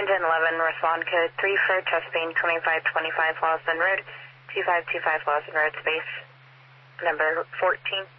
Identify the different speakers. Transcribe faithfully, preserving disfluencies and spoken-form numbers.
Speaker 1: Engine eleven, respond code three for Chesapeake twenty-five twenty-five Lawson Road, two five two five Lawson Road, space number fourteen.